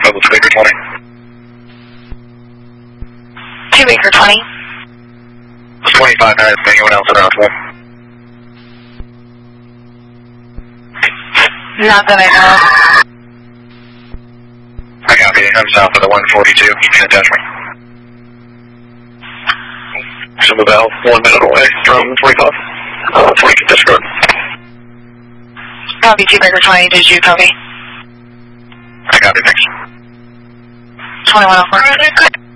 Douglas Baker 20. 2 Baker 20. 25 minutes, anyone else around 12? Not that I know of. I copy. I'm south of the 142. You can attach me. So about 1 minute away from 25. 20 disregard. Copy 2 Baker 20. Did you copy? I copy, thanks. 2104.